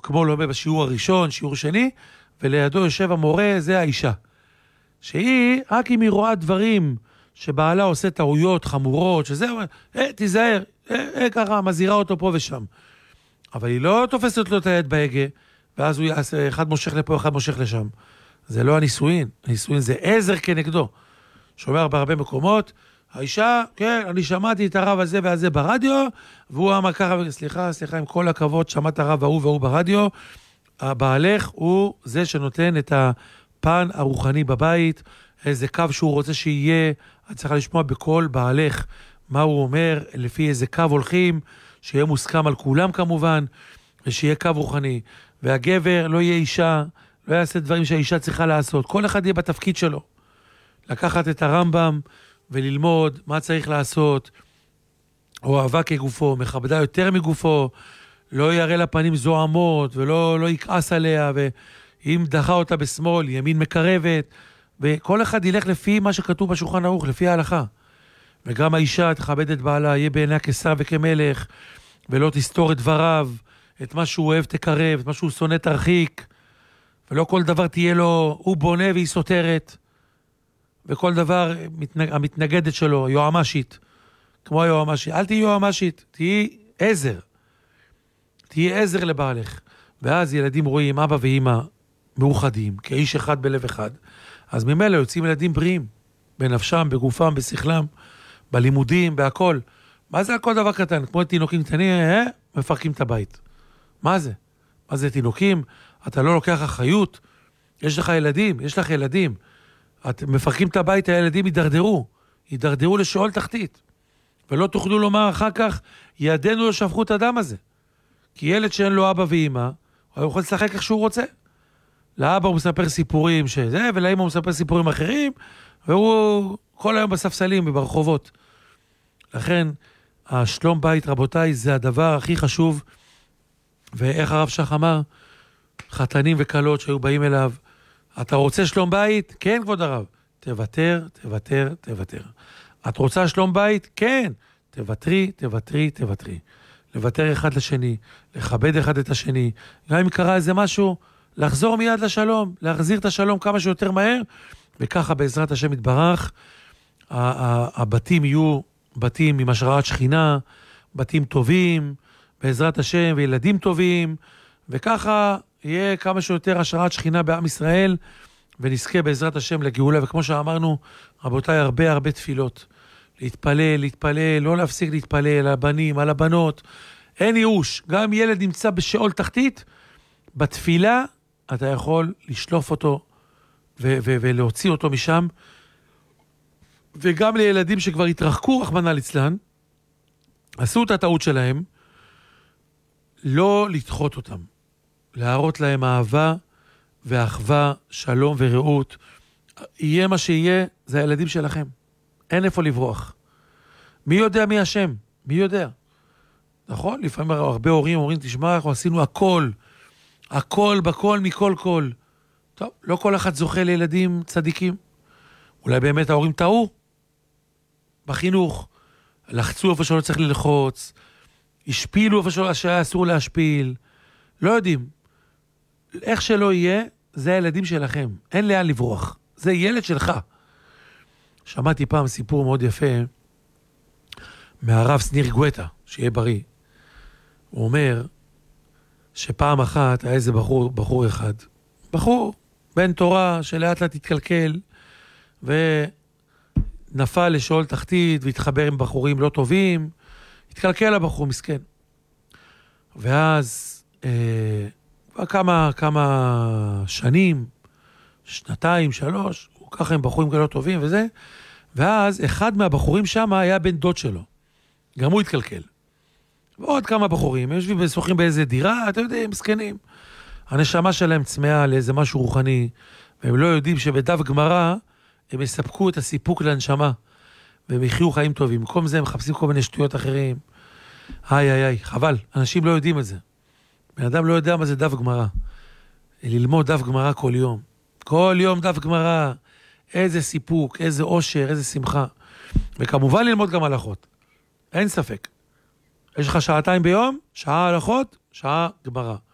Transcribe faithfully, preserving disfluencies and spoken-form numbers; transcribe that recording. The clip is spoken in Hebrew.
כמו לומד בשיעור הראשון, שיעור שני, ולידו יושב המורה, זה האישה. שהיא, רק אם היא רואה דברים שבעלה עושה טעויות חמורות, שזה, אה, תיזהר, אה, אה, ככה, מזהירה אותו פה ושם. אבל היא לא תופסת לו את היד בהגה, ואז הוא יעשה, אחד מושך לפה, אחד מושך לשם. זה לא הנישואין, הנישואין זה עזר כנגדו. שומע בהרבה מקומות, האישה, כן, אני שמעתי את הרב הזה והזה ברדיו, והוא אמר ככה, סליחה, סליחה, עם כל הכבוד, שמעת הרב ההוא והוא ברדיו, הבעלך הוא זה שנותן את הפן הרוחני בבית, איזה קו שהוא רוצה שיהיה, את צריכה לשמוע בכל בעלך, מה הוא אומר, לפי איזה קו הולכים, שיהיה מוסכם על כולם כמובן, ושיהיה קו רוחני, והגבר לא יהיה אישה, לא יעשה דברים שהאישה צריכה לעשות, כל אחד יהיה בתפקיד שלו, לקחת את הרמב"ם, וללמוד מה צריך לעשות, אוהבה כגופו, מכבדה יותר מגופו, לא יראה לה פנים זוהמות, ולא לא יכעס עליה, ואם דחה אותה בשמאל, ימין מקרבת, וכל אחד ילך לפי מה שכתוב בשולחן ערוך, לפי ההלכה. וגם האישה תכבד את בעלה, יהיה בעיניה כשר וכמלך, ולא תסתור את דבריו, את מה שהוא אוהב תקרב, את מה שהוא שונא תרחיק, ולא כל דבר תהיה לו, הוא בונה והיא סותרת, וכל דבר המתנגדת שלו, יועמשית, כמו היועמשית. אל תהי יועמשית, תהי עזר. תהי עזר לבעלך. ואז ילדים רואים אבא ואמא מאוחדים, כאיש אחד בלב אחד. אז ממילא יוצאים ילדים בריאים, בנפשם, בגופם, בשכלם, בלימודים, בהכל. מה זה הכל דבר קטן? כמו תינוקים קטנים, אה? מפרקים את הבית. מה זה? מה זה תינוקים? אתה לא לוקח אחריות? יש לך ילדים, יש לך ילדים. אתם מפרקים את הבית, הילדים יידרדרו, יידרדרו לשאול תחתית, ולא תוכלו לומר אחר כך, ידינו לא שפכו את הדם הזה. כי ילד שאין לו אבא ואמא, הוא יכול לשחק איך שהוא רוצה. לאבא הוא מספר סיפורים שזה, ולאמא הוא מספר סיפורים אחרים, והוא כל היום בספסלים וברחובות. לכן, השלום בית, רבותיי, זה הדבר הכי חשוב, ואיך הרב שך אמר, חתנים וקלות שהיו באים אליו, אתה רוצה שלום בית? כן, כבוד הרב. תוותר, תוותר, תוותר. את רוצה שלום בית? כן. תוותרי, תוותרי, תוותרי. לוותר אחד לשני, לכבד אחד את השני. גם אם קרה איזה משהו, לחזור מיד לשלום, להחזיר את השלום כמה שיותר מהר, וככה בעזרת השם יתברך, הבתים יהיו בתים עם השראת שכינה, בתים טובים, בעזרת השם, וילדים טובים, וככה יהיה כמה שיותר השראת שכינה בעם ישראל, ונזכה בעזרת השם לגאולה. וכמו שאמרנו, רבותיי, הרבה הרבה תפילות. להתפלל, להתפלל, לא להפסיק להתפלל על הבנים, על הבנות. אין ייאוש. גם אם ילד נמצא בשאול תחתית, בתפילה אתה יכול לשלוף אותו ו- ו- ולהוציא אותו משם. וגם לילדים שכבר התרחקו, רחמנא ליצלן, עשו את הטעות שלהם, לא לדחות אותם. להראות להם אהבה ואחווה, שלום ורעות. יהיה מה שיהיה, זה הילדים שלכם. אין איפה לברוח. מי יודע מי השם? מי יודע? נכון? לפעמים הרבה הורים אומרים, תשמע, אנחנו עשינו הכל. הכל בכל מכל כל. טוב, לא כל אחד זוכה לילדים צדיקים. אולי באמת ההורים טעו בחינוך. לחצו איפה שלא צריך ללחוץ. השפילו איפה שהיה אסור להשפיל. לא יודעים. איך שלא יהיה, זה הילדים שלכם. אין לאן לברוח. זה ילד שלך. שמעתי פעם סיפור מאוד יפה מהרב סניר גואטה, שיהיה בריא. הוא אומר שפעם אחת היה איזה בחור, בחור אחד, בחור בן תורה שלאט לאט התקלקל ונפל לשאול תחתית והתחבר עם בחורים לא טובים, התקלקל הבחור מסכן. ואז אה, כמה, כמה שנים, שנתיים, שלוש, הוא ככה עם בחורים כאלה טובים וזה, ואז אחד מהבחורים שם היה בן דוד שלו. גם הוא התקלקל. ועוד כמה בחורים, הם יושבים ושוחים באיזה דירה, אתה יודע, הם מסכנים. הנשמה שלהם צמאה לאיזה משהו רוחני, והם לא יודעים שבדף גמרא, הם יספקו את הסיפוק לנשמה, והם יחיו חיים טובים. במקום זה הם מחפשים כל מיני שטויות אחרים. היי, היי, היי, חבל, אנשים לא יודעים את זה. בן אדם לא יודע מה זה דף גמרא. ללמוד דף גמרא כל יום. כל יום דף גמרא, איזה סיפוק, איזה אושר, איזה שמחה. וכמובן ללמוד גם הלכות. אין ספק. יש לך שעתיים ביום, שעה הלכות, שעה גמרא.